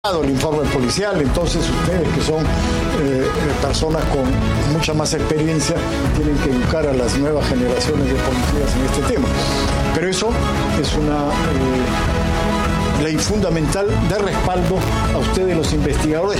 el informe policial. Entonces ustedes, que son personas con mucha más experiencia, tienen que educar a las nuevas generaciones de policías en este tema. Pero eso es una ley fundamental de respaldo a ustedes, los investigadores.